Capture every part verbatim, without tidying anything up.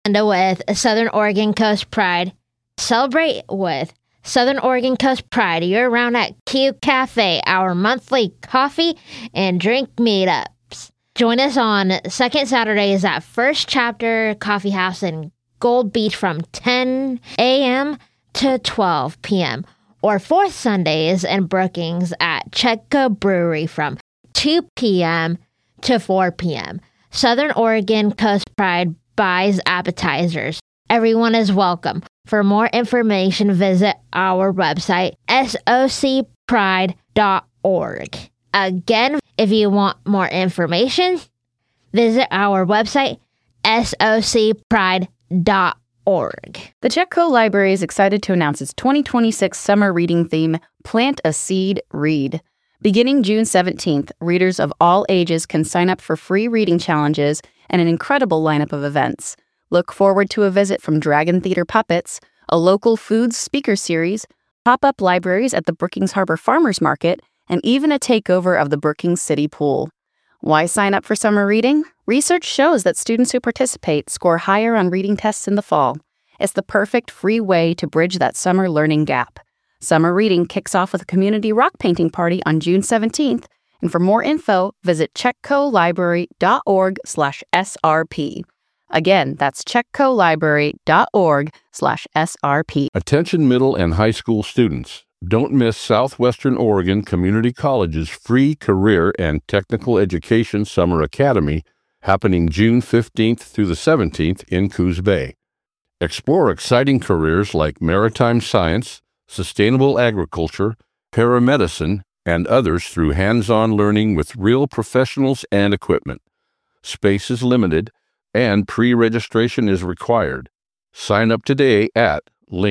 And with Southern Oregon Coast Pride. Celebrate with Southern Oregon Coast Pride year-round at Q Cafe, our monthly coffee and drink meetups. Join us on second Saturdays at First Chapter Coffee House in Gold Beach from ten a.m. to twelve p.m. or fourth Sundays in Brookings at Chetco Brewery from two p.m. to four p.m. Southern Oregon Coast Pride buys appetizers. Everyone is welcome. For more information, visit our website, S O C pride dot org. Again, if you want more information, visit our website, S O C pride dot org. The Chetco Library is excited to announce its twenty twenty-six summer reading theme, Plant a Seed, Read. Beginning June seventeenth, readers of all ages can sign up for free reading challenges and an incredible lineup of events. Look forward to a visit from Dragon Theater Puppets, a local foods speaker series, pop-up libraries at the Brookings Harbor Farmers Market, and even a takeover of the Brookings City Pool. Why sign up for summer reading? Research shows that students who participate score higher on reading tests in the fall. It's the perfect free way to bridge that summer learning gap. Summer reading kicks off with a community rock painting party on June seventeenth, and for more info, visit chetco library dot org slash S R P. Again, that's chetco library dot org slash S R P. Attention middle and high school students. Don't miss Southwestern Oregon Community College's free career and technical education summer academy happening June fifteenth through the seventeenth in Coos Bay. Explore exciting careers like maritime science, sustainable agriculture, paramedicine, and others through hands-on learning with real professionals and equipment. Space is limited, and pre-registration is required. Sign up today at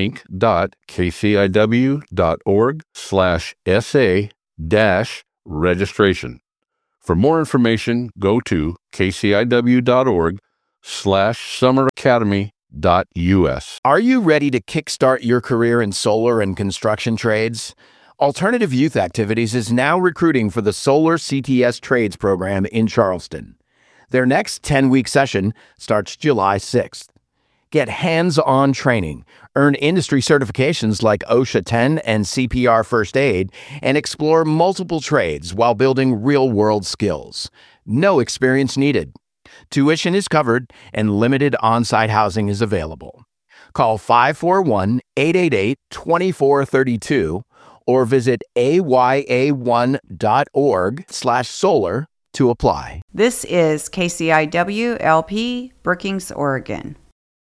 link.kciw.org slash SA dash registration. For more information, go to kciw.org slash summer academy dot us. Are you ready to kickstart your career in solar and construction trades? Alternative Youth Activities is now recruiting for the Solar C T S Trades program in Charleston. Their next ten-week session starts July sixth. Get hands-on training, earn industry certifications like OSHA ten and C P R First Aid, and explore multiple trades while building real-world skills. No experience needed. Tuition is covered, and limited on-site housing is available. Call five four one, eight eight eight, two four three two or visit A Y A one dot org slash solar to apply. This is K C I W L P, Brookings, Oregon.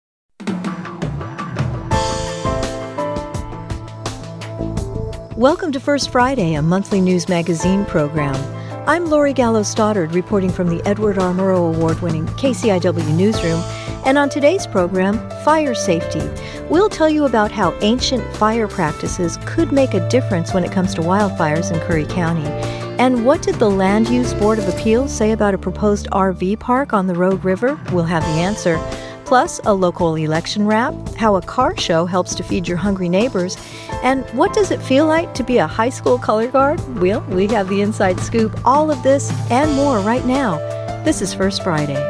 Welcome to First Friday, a monthly news magazine program. I'm Lori Gallo Stoddard, reporting from the Edward R. Murrow Award-winning K C I W Newsroom. And on today's program, fire safety. We'll tell you about how ancient fire practices could make a difference when it comes to wildfires in Curry County. And what did the Land Use Board of Appeals say about a proposed R V park on the Rogue River? We'll have the answer. Plus, a local election wrap, how a car show helps to feed your hungry neighbors, and what does it feel like to be a high school color guard? Well, we have the inside scoop, all of this and more right now. This is First Friday.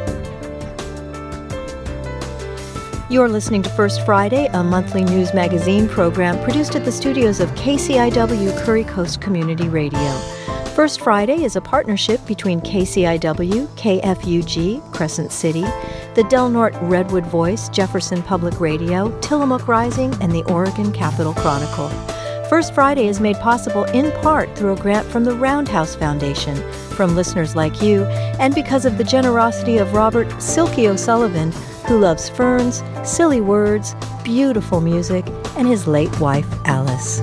You're listening to First Friday, a monthly news magazine program produced at the studios of K C I W Curry Coast Community Radio. First Friday is a partnership between K C I W, K F U G, Crescent City, the Del Norte Redwood Voice, Jefferson Public Radio, Tillamook Rising, and the Oregon Capital Chronicle. First Friday is made possible in part through a grant from the Roundhouse Foundation, from listeners like you, and because of the generosity of Robert Silky O'Sullivan, who loves ferns, silly words, beautiful music, and his late wife, Alice.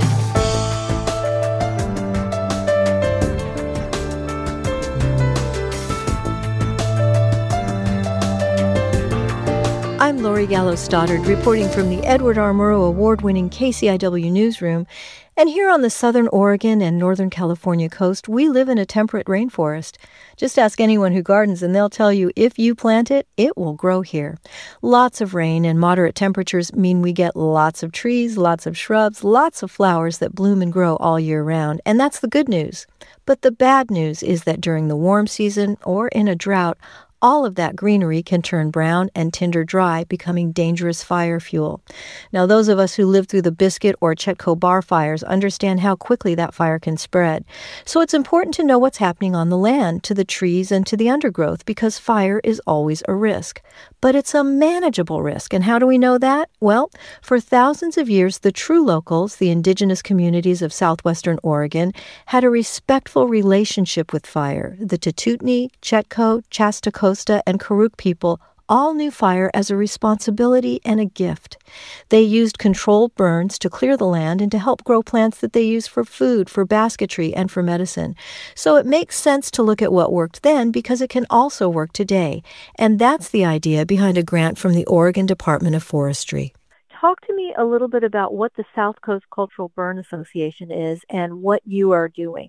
I'm Lori Gallo Stoddard, reporting from the Edward R. Murrow Award-winning K C I W Newsroom. And here on the southern Oregon and northern California coast, we live in a temperate rainforest. Just ask anyone who gardens and they'll tell you if you plant it, it will grow here. Lots of rain and moderate temperatures mean we get lots of trees, lots of shrubs, lots of flowers that bloom and grow all year round. And that's the good news. But the bad news is that during the warm season or in a drought, all of that greenery can turn brown and tinder dry, becoming dangerous fire fuel. Now, those of us who lived through the Biscuit or Chetco Bar fires understand how quickly that fire can spread. So it's important to know what's happening on the land, to the trees, and to the undergrowth, because fire is always a risk. But it's a manageable risk. And how do we know that? Well, for thousands of years, the true locals, the indigenous communities of southwestern Oregon, had a respectful relationship with fire. The Tututni, Chetco, Chastacosta, and Karuk people all knew fire as a responsibility and a gift. They used controlled burns to clear the land and to help grow plants that they use for food, for basketry, and for medicine. So it makes sense to look at what worked then because it can also work today. And that's the idea behind a grant from the Oregon Department of Forestry. Talk to me a little bit about what the South Coast Cultural Burn Association is and what you are doing.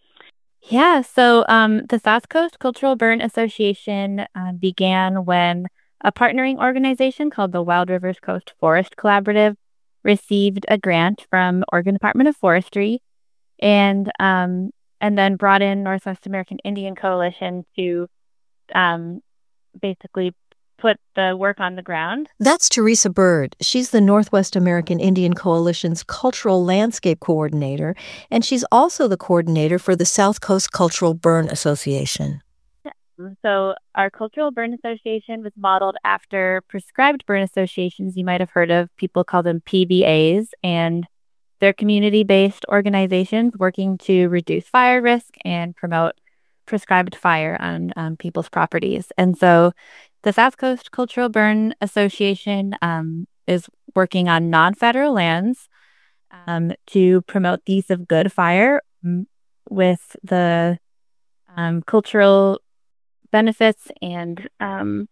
Yeah, so um, the South Coast Cultural Burn Association uh, began when a partnering organization called the Wild Rivers Coast Forest Collaborative received a grant from Oregon Department of Forestry and um, and then brought in Northwest American Indian Coalition to um, basically put the work on the ground. That's Teresa Bird. She's the Northwest American Indian Coalition's Cultural Landscape Coordinator, and she's also the coordinator for the South Coast Cultural Burn Association. So our Cultural Burn Association was modeled after prescribed burn associations you might have heard of. People call them P B As, and they're community-based organizations working to reduce fire risk and promote prescribed fire on um, people's properties. And so the South Coast Cultural Burn Association um, is working on non-federal lands um, to promote the use of good fire m- with the um, cultural benefits and um,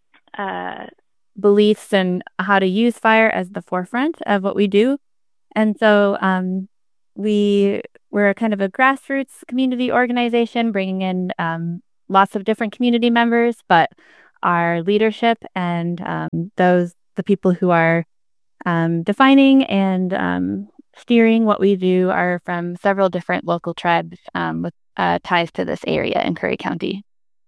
uh, beliefs and how to use fire as the forefront of what we do. And so um, we, we're kind of a grassroots community organization bringing in um, lots of different community members, but our leadership and um, those the people who are um, defining and um, steering what we do are from several different local tribes um, with uh, ties to this area in Curry County.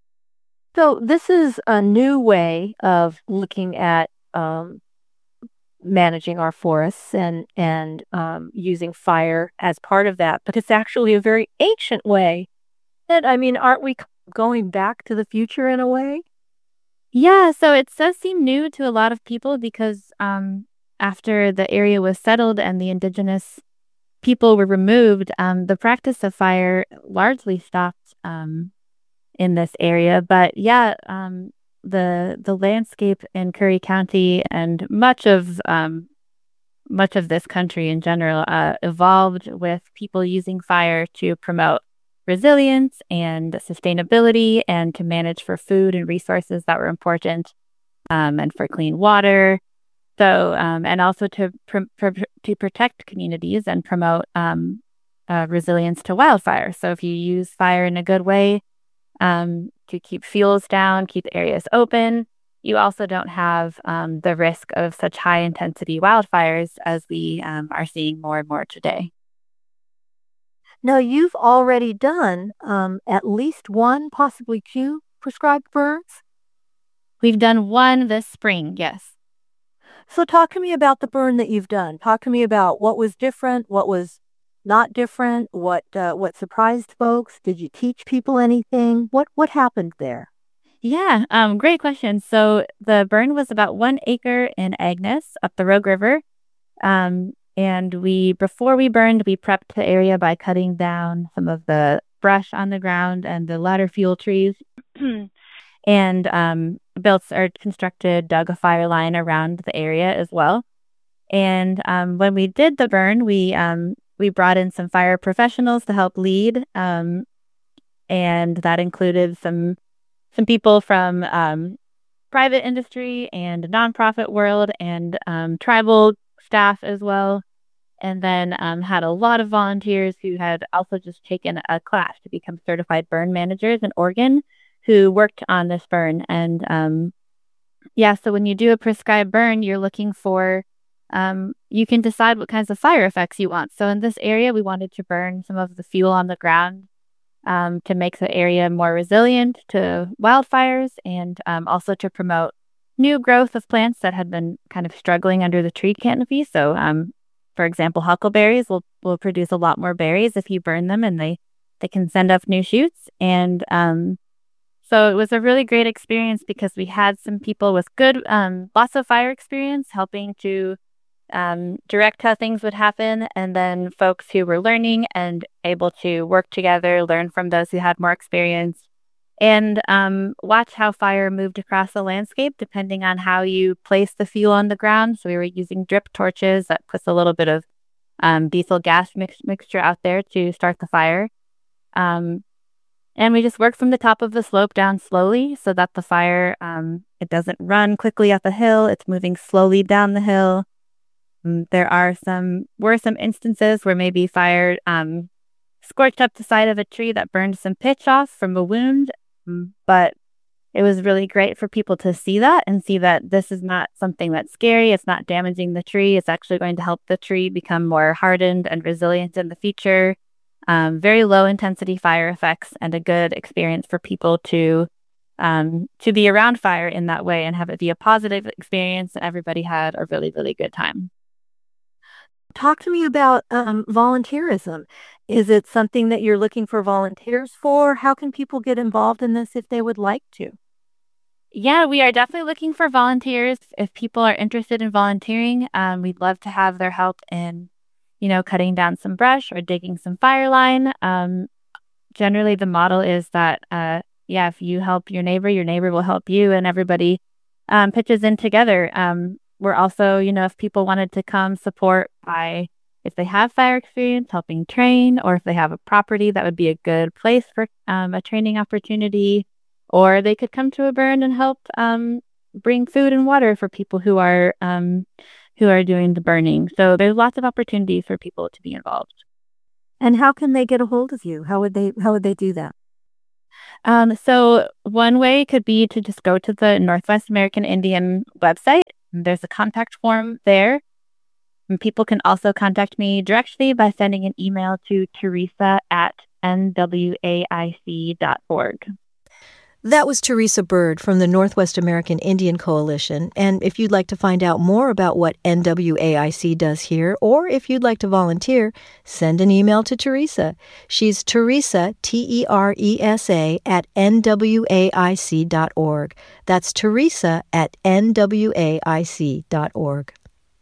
So this is a new way of looking at um, managing our forests and, and um, using fire as part of that, but it's actually a very ancient way. And I mean, aren't we going back to the future in a way? Yeah, so it does seem new to a lot of people because um, after the area was settled and the indigenous people were removed, um, the practice of fire largely stopped um, in this area. But yeah, um, the the landscape in Curry County and much of um, much of this country in general uh, evolved with people using fire to promote resilience and sustainability and to manage for food and resources that were important um, and for clean water. So, um, and also to pr- pr- to protect communities and promote um, uh, resilience to wildfire. So if you use fire in a good way um, to keep fuels down, keep areas open, you also don't have um, the risk of such high intensity wildfires as we um, are seeing more and more today. Now, you've already done um, at least one, possibly two prescribed burns? We've done one this spring, yes. So talk to me about the burn that you've done. Talk to me about what was different, what was not different, what uh, what surprised folks. Did you teach people anything? What what happened there? Yeah, um, great question. So the burn was about one acre in Agnes up the Rogue River. Um, And we, before we burned, we prepped the area by cutting down some of the brush on the ground and the ladder fuel trees and um, built or constructed, dug a fire line around the area as well. And um, when we did the burn, we um, we brought in some fire professionals to help lead. Um, and that included some some people from um, private industry and nonprofit world and um, tribal staff as well, and then um, had a lot of volunteers who had also just taken a class to become certified burn managers in Oregon who worked on this burn. And um, yeah, so when you do a prescribed burn, you're looking for, um, you can decide what kinds of fire effects you want. So in this area, we wanted to burn some of the fuel on the ground um, to make the area more resilient to wildfires and um, also to promote new growth of plants that had been kind of struggling under the tree canopy. So, um, for example, huckleberries will, will produce a lot more berries if you burn them, and they, they can send up new shoots. And um, so it was a really great experience because we had some people with good, um, lots of fire experience helping to um, direct how things would happen, and then folks who were learning and able to work together, learn from those who had more experience, and um, watch how fire moved across the landscape depending on how you place the fuel on the ground. So we were using drip torches that puts a little bit of um, diesel gas mix- mixture out there to start the fire. Um, and we just work from the top of the slope down slowly so that the fire, um, it doesn't run quickly up a hill. It's moving slowly down the hill. Um, there are some, were some instances where maybe fire um, scorched up the side of a tree that burned some pitch off from a wound. Um, but it was really great for people to see that and see that this is not something that's scary. It's not damaging the tree. It's actually going to help the tree become more hardened and resilient in the future. Um, very low intensity fire effects and a good experience for people to um, to be around fire in that way and have it be a positive experience. Everybody had a really, really good time. Talk to me about um, volunteerism. Is it something that you're looking for volunteers for? How can people get involved in this if they would like to? Yeah, we are definitely looking for volunteers. If people are interested in volunteering, um, we'd love to have their help in, you know, cutting down some brush or digging some fire line. Um, generally, the model is that, uh, yeah, if you help your neighbor, your neighbor will help you, and everybody um, pitches in together. Um, we're also, you know, if people wanted to come support by, if they have fire experience, helping train, or if they have a property, that would be a good place for um, a training opportunity. Or they could come to a burn and help um, bring food and water for people who are um, who are doing the burning. So there's lots of opportunities for people to be involved. And how can they get a hold of you? How would they how would they do that? Um, so one way could be to just go to the Northwest American Indian website. There's a contact form there. And people can also contact me directly by sending an email to Teresa at N W A I C dot org. That was Teresa Bird from the Northwest American Indian Coalition. And if you'd like to find out more about what N W A I C does here, or if you'd like to volunteer, send an email to Teresa. She's Teresa, T E R E S A, at N W A I C dot org. That's Teresa at N W A I C dot org.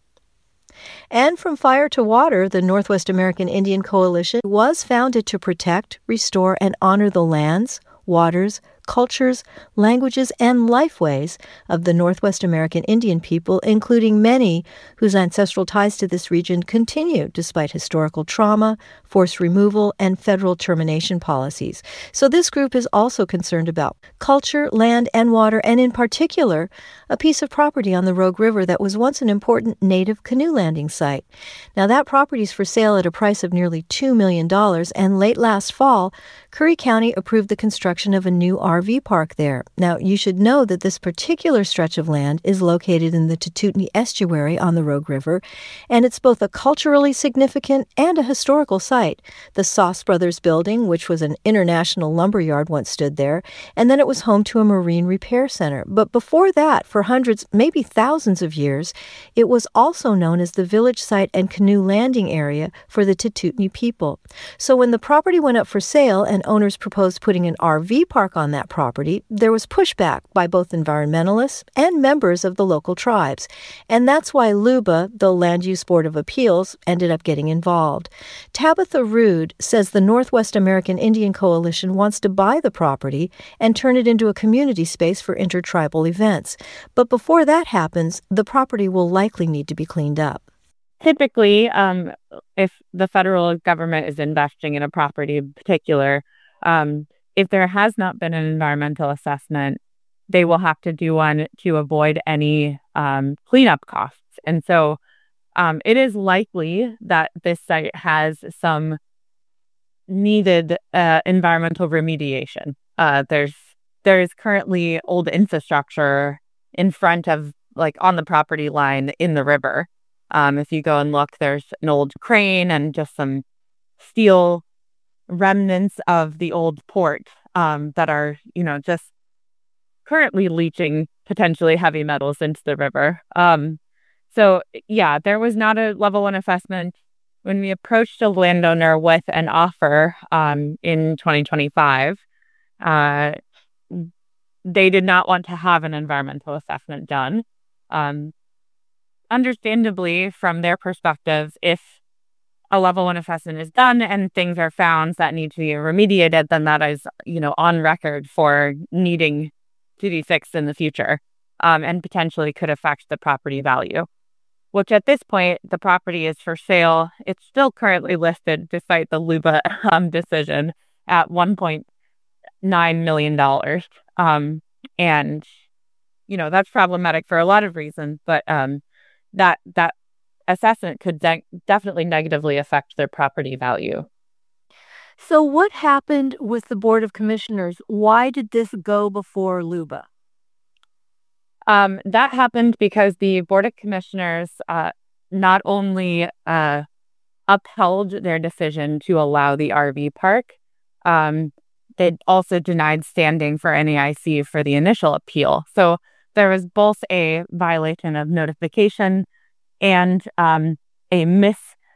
And from Fire to Water, the Northwest American Indian Coalition was founded to protect, restore, and honor the lands, waters, cultures, languages, and lifeways of the Northwest American Indian people, including many whose ancestral ties to this region continue despite historical trauma, forced removal, and federal termination policies. So this group is also concerned about culture, land, and water, and in particular, a piece of property on the Rogue River that was once an important native canoe landing site. Now, that property is for sale at a price of nearly two million dollars, and late last fall, Curry County approved the construction of a new R V park there. Now, you should know that this particular stretch of land is located in the Tatootenai Estuary on the Rogue River, and it's both a culturally significant and a historical site. The Sauce Brothers Building, which was an international lumber yard, once stood there, and then it was home to a marine repair center. But before that, for hundreds, maybe thousands of years, it was also known as the village site and canoe landing area for the Tatootenai people. So when the property went up for sale and owners proposed putting an R V park on that property, there was pushback by both environmentalists and members of the local tribes. And that's why L U B A, the Land Use Board of Appeals, ended up getting involved. Tabitha Rood says the Northwest American Indian Coalition wants to buy the property and turn it into a community space for intertribal events. But before that happens, the property will likely need to be cleaned up. Typically, um, if the federal government is investing in a property in particular, um, if there has not been an environmental assessment, they will have to do one to avoid any um, cleanup costs. And so um, it is likely that this site has some needed uh, environmental remediation. Uh, there's there is currently old infrastructure in front of, like, on the property line in the river. Um, if you go and look, there's an old crane and just some steel remnants of the old port um, that are, you know, just currently leaching potentially heavy metals into the river. Um, so, yeah, there was not a level one assessment. When we approached a landowner with an offer um, in twenty twenty-five, uh, they did not want to have an environmental assessment done. Um, understandably, from their perspective, if a level one assessment is done and things are found that need to be remediated, then that is, you know, on record for needing to be fixed in the future, um, and potentially could affect the property value, which at this point, the property is for sale. It's still currently listed, despite the LUBA um, decision, at one point nine million dollars. Um, and, you know, that's problematic for a lot of reasons, but um, that that assessment could de- definitely negatively affect their property value. So what happened with the Board of Commissioners? Why did this go before LUBA? Um, that happened because the Board of Commissioners uh, not only uh, upheld their decision to allow the R V park, um, they also denied standing for N A I C for the initial appeal. So there was both a violation of notification and um, a mis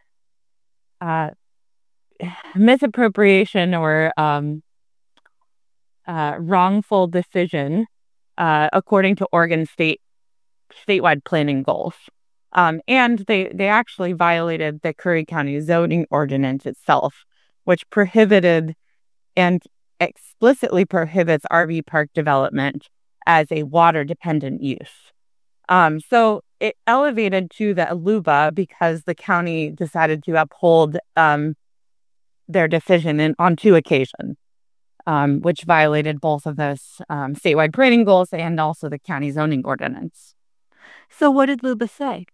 uh, misappropriation or um, uh, wrongful decision uh, according to Oregon state statewide planning goals. Um, and they, they actually violated the Curry County zoning ordinance itself, which prohibited and explicitly prohibits R V park development as a water-dependent use. Um, so it elevated to the LUBA because the county decided to uphold um, their decision in, on two occasions, um, which violated both of those um, statewide planning goals and also the county zoning ordinance. So what did LUBA say?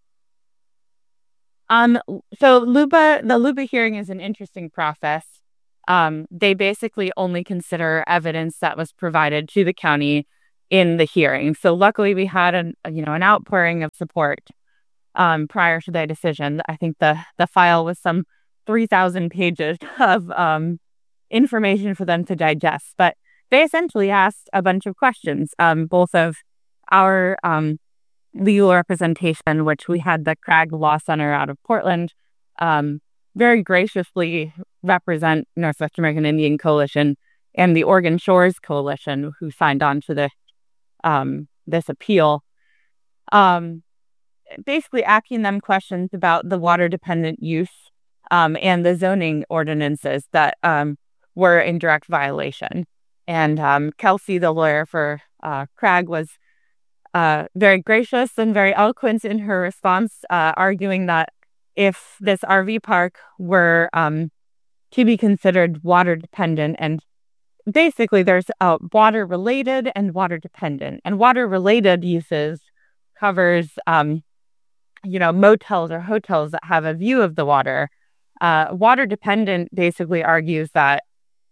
Um, so LUBA, the LUBA hearing is an interesting process. Um, they basically only consider evidence that was provided to the county in the hearing. So luckily we had an, you know, an outpouring of support um, prior to their decision. I think the, the file was some three thousand pages of um, information for them to digest. But they essentially asked a bunch of questions, um, both of our um, legal representation, which we had the Cragg Law Center out of Portland, um, very graciously represent Northwest American Indian Coalition and the Oregon Shores Coalition, who signed on to the um, this appeal, um, basically asking them questions about the water-dependent use um, and the zoning ordinances that um, were in direct violation. And um, Kelsey, the lawyer for uh, Cragg, was uh, very gracious and very eloquent in her response, uh, arguing that if this R V park were um, to be considered water-dependent, and basically there's uh, water-related and water-dependent, and water-related uses covers, um, you know, motels or hotels that have a view of the water. Uh, water-dependent basically argues that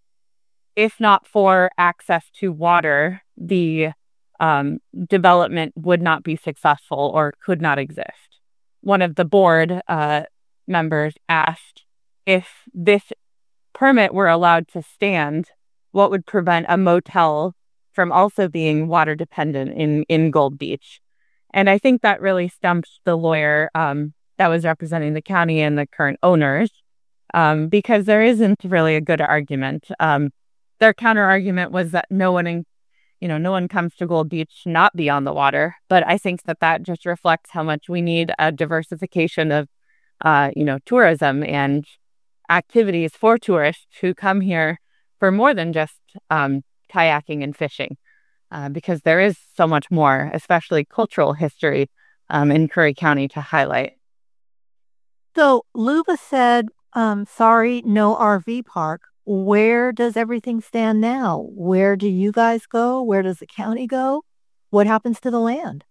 if not for access to water, the um, development would not be successful or could not exist. One of the board uh, members asked if this permit were allowed to stand, what would prevent a motel from also being water dependent in, in Gold Beach? And I think that really stumped the lawyer um, that was representing the county and the current owners, um, because there isn't really a good argument. Um, their counter argument was that no one, in, you know, no one comes to Gold Beach to not be on the water. But I think that that just reflects how much we need a diversification of, uh, you know, tourism and activities for tourists who come here for more than just um, kayaking and fishing, uh, because there is so much more, especially cultural history um, in Curry County to highlight. So LUBA said, um, sorry, no R V park. Where does everything stand now? Where do you guys go? Where does the county go? What happens to the land?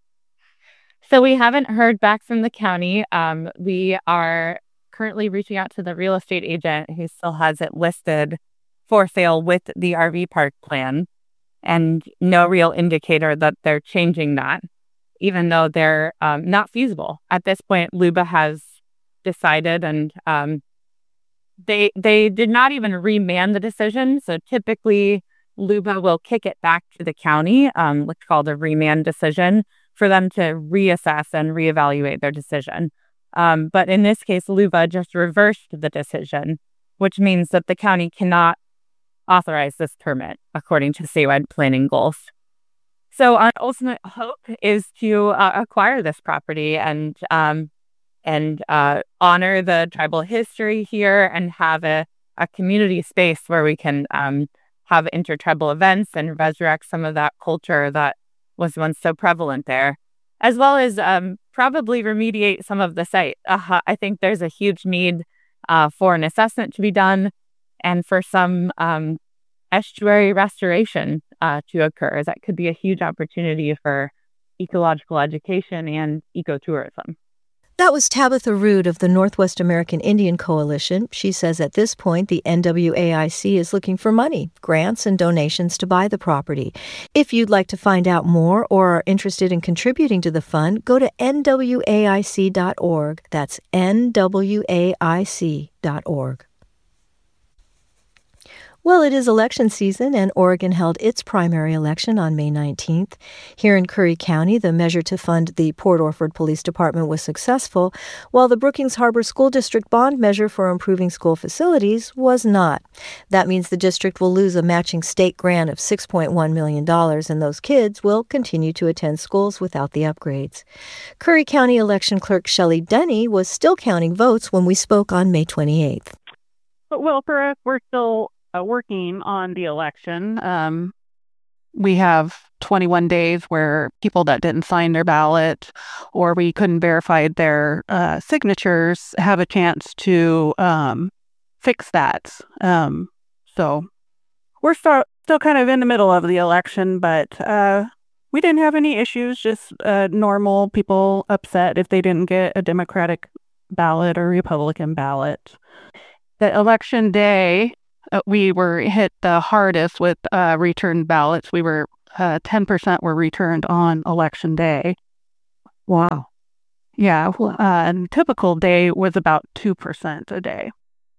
So we haven't heard back from the county. Um, we are currently reaching out to the real estate agent who still has it listed for sale with the R V park plan, and no real indicator that they're changing that, even though they're um, not feasible. At this point, LUBA has decided, and um, they they did not even remand the decision. So typically, L U B A will kick it back to the county, um, what's called a remand decision, for them to reassess and reevaluate their decision. Um, but in this case, L U B A just reversed the decision, which means that the county cannot authorize this permit according to statewide planning goals. So our ultimate hope is to uh, acquire this property and um, and uh, honor the tribal history here and have a, a community space where we can um, have intertribal events and resurrect some of that culture that was once so prevalent there, as well as um, probably remediate some of the site. Uh, I think there's a huge need uh, for an assessment to be done and for some um, estuary restoration uh, to occur. That could be a huge opportunity for ecological education and ecotourism. That was Tabitha Rood of the Northwest American Indian Coalition. She says at this point, the N W A I C is looking for money, grants, and donations to buy the property. If you'd like to find out more or are interested in contributing to the fund, go to N W A I C dot org. That's N W A I C dot org. Well, it is election season, and Oregon held its primary election on May nineteenth. Here in Curry County, the measure to fund the Port Orford Police Department was successful, while the Brookings Harbor School District bond measure for improving school facilities was not. That means the district will lose a matching state grant of six point one million dollars, and those kids will continue to attend schools without the upgrades. Curry County Election Clerk Shelley Denny was still counting votes when we spoke on May twenty-eighth. But, well, for us, we're still Uh, working on the election. Um, we have twenty-one days where people that didn't sign their ballot or we couldn't verify their uh, signatures have a chance to um, fix that. Um, so we're still, still kind of in the middle of the election, but uh, we didn't have any issues, just uh, normal people upset if they didn't get a Democratic ballot or Republican ballot. The election day, Uh, we were hit the hardest with uh, returned ballots. We were uh, ten percent were returned on election day. Wow. Yeah. Uh, and typical day was about two percent a day.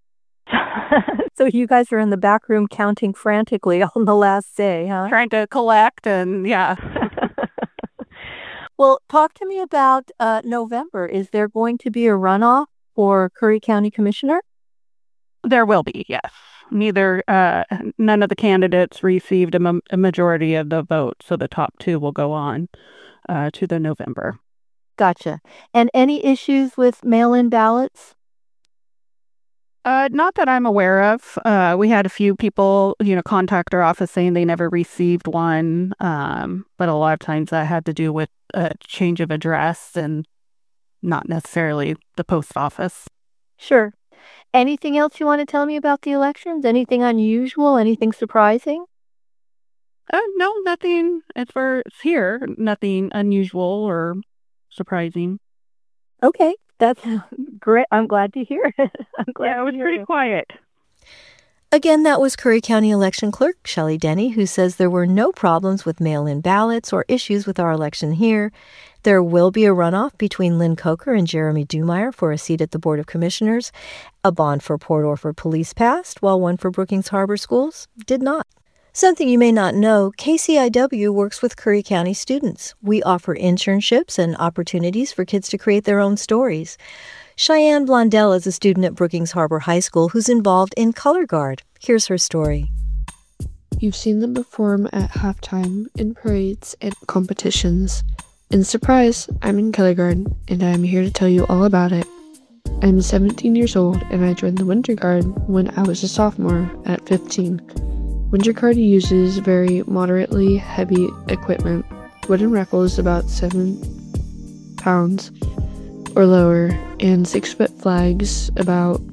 So you guys are in the back room counting frantically on the last day, huh? Trying to collect and yeah. Well, talk to me about uh, November. Is there going to be a runoff for Curry County Commissioner? There will be, yes. Neither, uh, none of the candidates received a, ma- a majority of the vote, so the top two will go on uh, to the November. Gotcha. And any issues with mail-in ballots? Uh, not that I'm aware of. Uh, we had a few people, you know, contact our office saying they never received one, um, but a lot of times that had to do with a change of address and not necessarily the post office. Sure. Anything else you want to tell me about the elections? Anything unusual? Anything surprising? Uh, no, nothing as far as here. Nothing unusual or surprising. Okay, that's great. I'm glad to hear it. I'm glad Yeah, it was to hear pretty it. quiet. Again, that was Curry County Election Clerk Shelley Denny, who says there were no problems with mail-in ballots or issues with our election here. There will be a runoff between Lynn Coker and Jeremy Dumeyer for a seat at the Board of Commissioners. A bond for Port Orford Police passed, while one for Brookings Harbor Schools did not. Something you may not know, K C I W works with Curry County students. We offer internships and opportunities for kids to create their own stories. Cheyenne Blondell is a student at Brookings Harbor High School who's involved in Color Guard. Here's her story. You've seen them perform at halftime, in parades, and competitions. And surprise, I'm in Color Guard, and I'm here to tell you all about it. I'm seventeen years old, and I joined the Winter Guard when I was a sophomore at fifteen. Winter Guard uses very moderately heavy equipment. Wooden rifles about seven pounds or lower, and six-foot flags about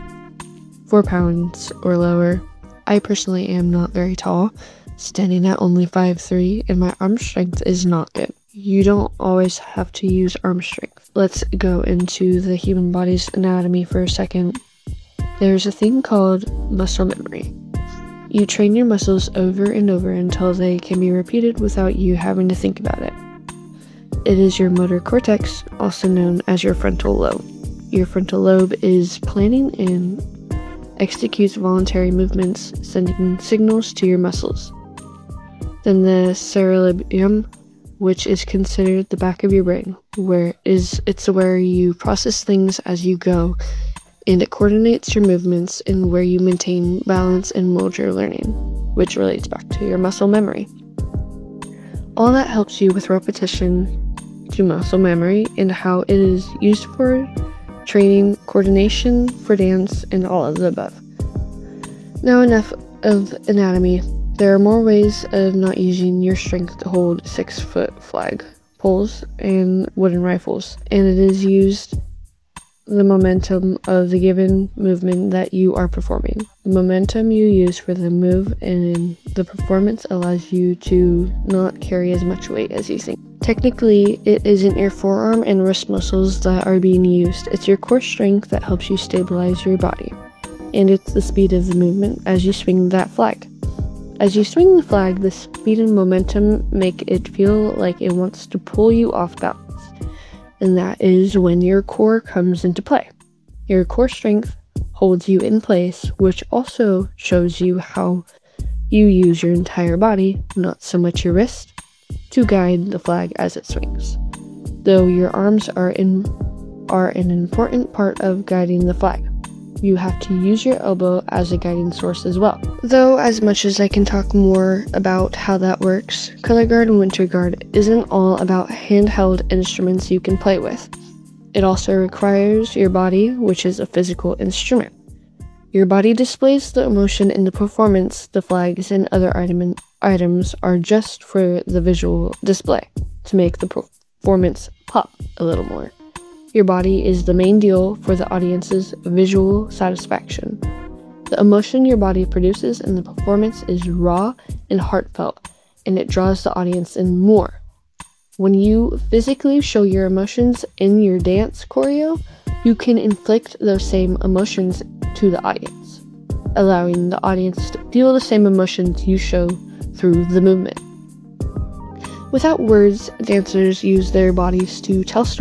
four pounds or lower. I personally am not very tall, standing at only five three, and my arm strength is not good. You don't always have to use arm strength. Let's go into the human body's anatomy for a second. There's a thing called muscle memory. You train your muscles over and over until they can be repeated without you having to think about it. It is your motor cortex, also known as your frontal lobe. Your frontal lobe is planning and executes voluntary movements, sending signals to your muscles. Then the cerebellum, which is considered the back of your brain, where is it's where you process things as you go, and it coordinates your movements and where you maintain balance and motor learning, which relates back to your muscle memory. All that helps you with repetition to muscle memory and how it is used for training, coordination, for dance, and all of the above. Now enough of anatomy. There are more ways of not using your strength to hold six-foot flag poles and wooden rifles, and it is used the momentum of the given movement that you are performing. The momentum you use for the move and the performance allows you to not carry as much weight as you think. Technically, it isn't your forearm and wrist muscles that are being used. It's your core strength that helps you stabilize your body, and it's the speed of the movement as you swing that flag. As you swing the flag, the speed and momentum make it feel like it wants to pull you off balance, and that is when your core comes into play. Your core strength holds you in place, which also shows you how you use your entire body, not so much your wrist, to guide the flag as it swings. Though your arms are in are an important part of guiding the flag, you have to use your elbow as a guiding source as well. Though as much as I can talk more about how that works, Color Guard and Winter Guard isn't all about handheld instruments you can play with. It also requires your body, which is a physical instrument. Your body displays the emotion in the performance. The flags and other item- items are just for the visual display, to make the performance pop a little more. Your body is the main deal for the audience's visual satisfaction. The emotion your body produces in the performance is raw and heartfelt, and it draws the audience in more. When you physically show your emotions in your dance choreo, you can inflict those same emotions to the audience, allowing the audience to feel the same emotions you show through the movement. Without words, dancers use their bodies to tell stories